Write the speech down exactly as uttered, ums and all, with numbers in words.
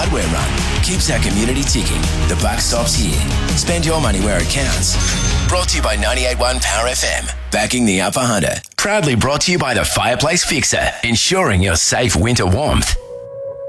hardware run keeps our community ticking. The buck stops here. Spend your money where it counts. Brought to you by ninety-eight point one Power F M. Backing the Upper Hunter. Proudly brought to you by the Fireplace Fixer. Ensuring your safe winter warmth.